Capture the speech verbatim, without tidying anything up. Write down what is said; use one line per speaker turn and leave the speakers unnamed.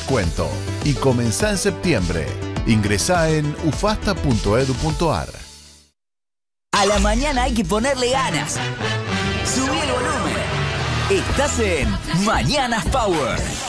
descuento y comenzá en septiembre. Ingresá en ufasta punto edu punto ar.
A la mañana hay que ponerle ganas. Subí el volumen. Estás en Mañanas Power.